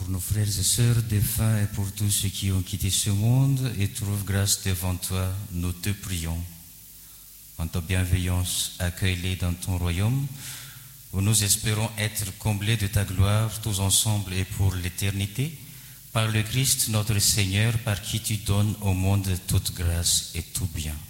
nos frères et sœurs défunts et pour tous ceux qui ont quitté ce monde et trouvent grâce devant toi, nous te prions. En ta bienveillance, accueille-les dans ton royaume, où nous espérons être comblés de ta gloire, tous ensemble et pour l'éternité, par le Christ notre Seigneur, par qui tu donnes au monde toute grâce et tout bien.